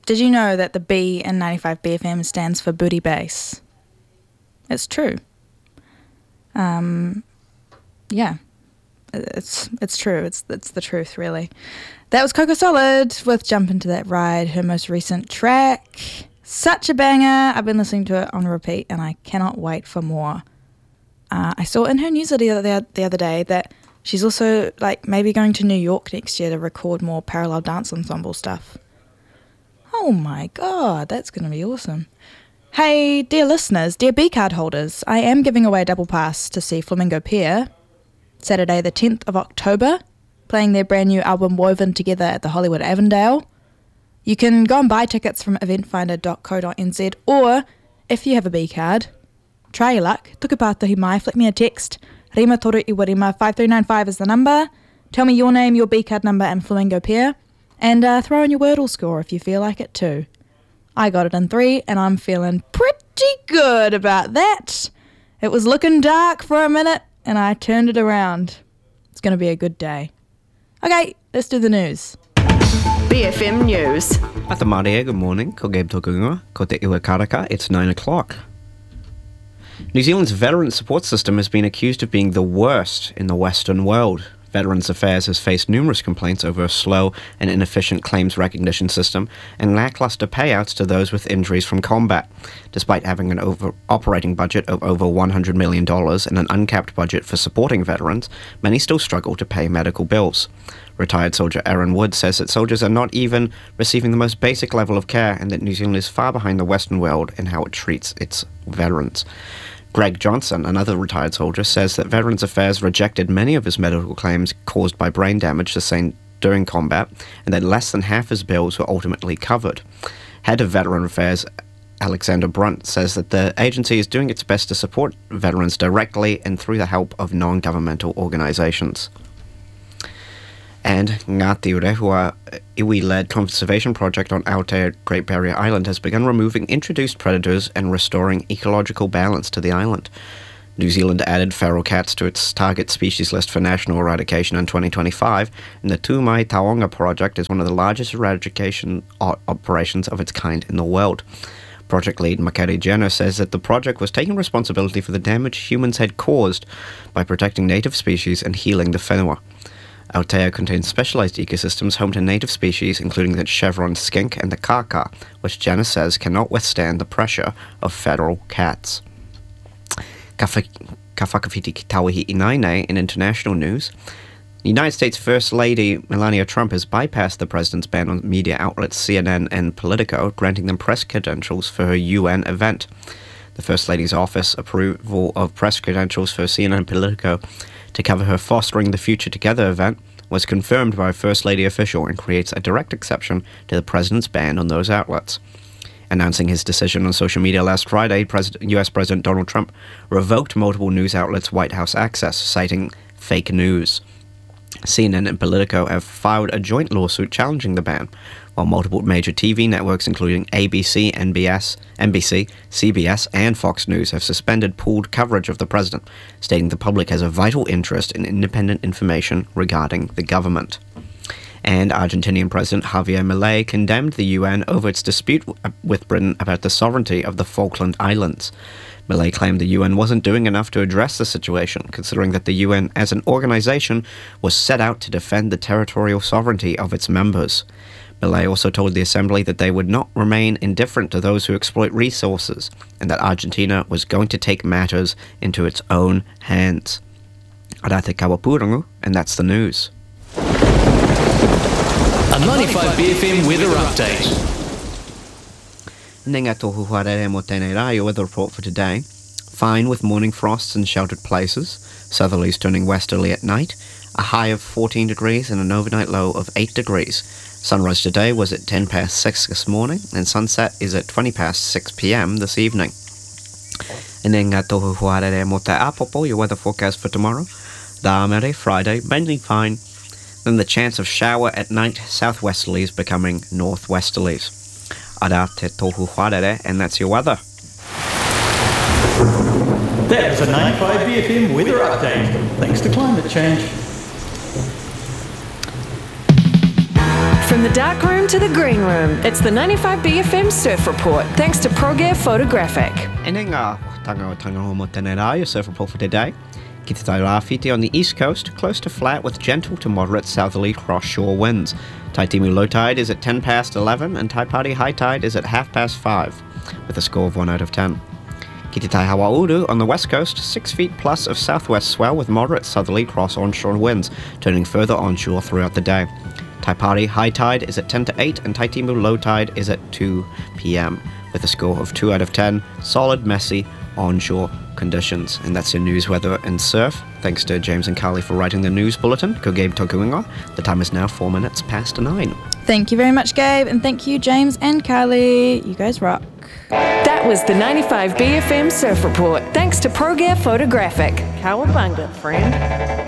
Did you know that the B in 95BFM stands for Booty Bass? It's true. Yeah. It's true. It's the truth, really. That was Coco Solid with Jump Into That Ride, her most recent track. Such a banger. I've been listening to it on repeat, and I cannot wait for more. I saw in her newsletter the other day that she's also maybe going to New York next year to record more parallel dance ensemble stuff. Oh my god, that's going to be awesome. Hey, dear listeners, dear B-card holders, I am giving away a double pass to see Flamingo Pier Saturday the 10th of October, playing their brand new album Woven Together at the Hollywood Avondale. You can go and buy tickets from eventfinder.co.nz, or if you have a B-card, try your luck. Tukupātahi mai, flick me a text. Rima Toru Iwarima 5395 is the number. Tell me your name, your B-card number, and Flamingo Pier. And throw in your Wordle score if you feel like it too. I got it in 3, and I'm feeling pretty good about that. It was looking dark for a minute, and I turned it around. It's going to be a good day. Okay, let's do the news. BFM News. Ata Maria, good morning. Ko Gabe Tokunga. Ko te iwa karaka. It's 9 o'clock. New Zealand's veteran support system has been accused of being the worst in the Western world. Veterans Affairs has faced numerous complaints over a slow and inefficient claims recognition system and lackluster payouts to those with injuries from combat. Despite having an operating budget of over $100 million and an uncapped budget for supporting veterans, many still struggle to pay medical bills. Retired soldier Aaron Wood says that soldiers are not even receiving the most basic level of care and that New Zealand is far behind the Western world in how it treats its veterans. Greg Johnson, another retired soldier, says that Veterans Affairs rejected many of his medical claims caused by brain damage sustained during combat, and that less than half his bills were ultimately covered. Head of Veteran Affairs, Alexander Brunt, says that the agency is doing its best to support veterans directly and through the help of non-governmental organisations. And Ngāti Rehua iwi-led conservation project on Aotea Great Barrier Island has begun removing introduced predators and restoring ecological balance to the island. New Zealand added feral cats to its target species list for national eradication in 2025, and the Tūmai Taonga project is one of the largest eradication operations of its kind in the world. Project lead Makari Jenner says that the project was taking responsibility for the damage humans had caused by protecting native species and healing the whenua. Aotea contains specialised ecosystems home to native species, including the chevron skink and the kaka, which Janice says cannot withstand the pressure of feral cats. Ka whakawhiti ki Tawihi Inaine in international news. The United States First Lady Melania Trump has bypassed the president's ban on media outlets CNN and Politico, granting them press credentials for her UN event. The First Lady's office approval of press credentials for CNN and Politico to cover her Fostering the Future Together event was confirmed by a First Lady official and creates a direct exception to the president's ban on those outlets. Announcing his decision on social media last Friday, US President Donald Trump revoked multiple news outlets' White House access, citing fake news. CNN and Politico have filed a joint lawsuit challenging the ban, while multiple major TV networks including ABC, NBC, CBS, and Fox News have suspended pooled coverage of the president, stating the public has a vital interest in independent information regarding the government. And Argentinian President Javier Milei condemned the UN over its dispute with Britain about the sovereignty of the Falkland Islands. Milei claimed the UN wasn't doing enough to address the situation, considering that the UN as an organisation was set out to defend the territorial sovereignty of its members. Milei also told the Assembly that they would not remain indifferent to those who exploit resources, and that Argentina was going to take matters into its own hands. Arate Kawapurangu, and that's the news. A 95BFM weather update. Ninga tohu harere mo tēnei rā, your weather report for today. Fine with morning frosts in sheltered places, southerlies turning westerly at night, a high of 14 degrees and an overnight low of 8 degrees. Sunrise today was at 10 past 6 this morning, and sunset is at 20 past 6 p.m. this evening. Ninga tohu harere mo te apopo, your weather forecast for tomorrow. Rāmere, Friday, mainly fine. Then the chance of shower at night, southwesterlies becoming northwesterlies. Ara te tohu wharere, and that's your weather. That was a 95BFM weather update. Thanks to climate change. From the dark room to the green room, it's the 95BFM Surf Report, thanks to ProGear Photographic. And then, tanga o tanga homo tēnei rā, your surf report for today. Ki te tairawhiti on the east coast, close to flat with gentle to moderate southerly cross-shore winds. Taitimu low tide is at 10 past 11 and Taipari high tide is at 5:30 with a score of 1 out of 10. Ki te tai Hawauru on the west coast, 6 feet plus of southwest swell with moderate southerly cross-onshore winds, turning further onshore throughout the day. Taipari high tide is at 10 to 8 and Taitimu low tide is at 2 p.m. with a score of 2 out of 10, solid, messy, onshore conditions. And that's your news, weather and surf. Thanks to James and Carly for writing the news bulletin. Ko Gabe tokuinga. The time is now 4 minutes past 9. Thank you very much, Gabe, and thank you, James and Carly. You guys rock. That was the 95BFM Surf Report, thanks to ProGear Photographic. Cowabunga, friend.